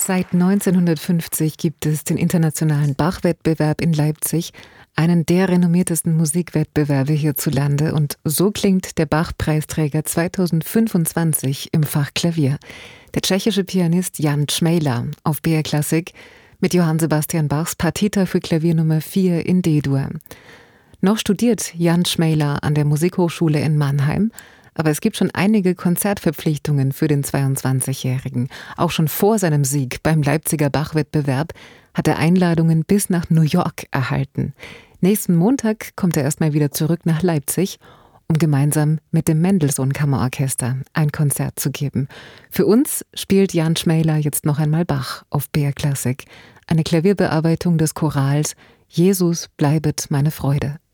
Seit 1950 gibt es den Internationalen Bach-Wettbewerb in Leipzig, einen der renommiertesten Musikwettbewerbe hierzulande. Und so klingt der Bach-Preisträger 2025 im Fach Klavier. Der tschechische Pianist Jan Čmejla auf BR Klassik mit Johann Sebastian Bachs Partita für Klavier Nummer 4 in D-Dur. Noch studiert Jan Čmejla an der Musikhochschule in Mannheim, aber es gibt schon einige Konzertverpflichtungen für den 22-Jährigen. Auch schon vor seinem Sieg beim Leipziger Bach-Wettbewerb hat er Einladungen bis nach New York erhalten. Nächsten Montag kommt er erstmal wieder zurück nach Leipzig, um gemeinsam mit dem Mendelssohn-Kammerorchester ein Konzert zu geben. Für uns spielt Jan Čmejla jetzt noch einmal Bach auf BR Klassik. Eine Klavierbearbeitung des Chorals Jesus bleibet meine Freude.